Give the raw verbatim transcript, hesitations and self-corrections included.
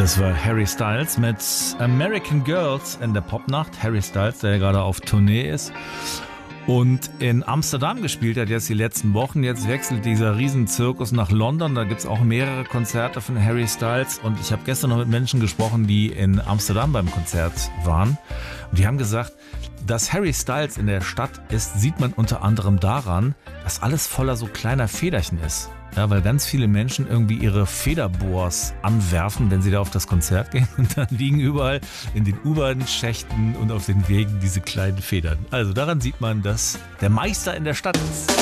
Das war Harry Styles mit American Girls in der Popnacht. Harry Styles, der ja gerade auf Tournee ist und in Amsterdam gespielt hat jetzt die letzten Wochen. Jetzt wechselt dieser Riesenzirkus nach London. Da gibt's auch mehrere Konzerte von Harry Styles. Und ich habe gestern noch mit Menschen gesprochen, die in Amsterdam beim Konzert waren. Und die haben gesagt, dass Harry Styles in der Stadt ist, sieht man unter anderem daran, dass alles voller so kleiner Federchen ist. Ja, weil ganz viele Menschen irgendwie ihre Federbohrs anwerfen, wenn sie da auf das Konzert gehen. Und dann liegen überall in den U-Bahn-Schächten und auf den Wegen diese kleinen Federn. Also daran sieht man, dass der Meister in der Stadt ist.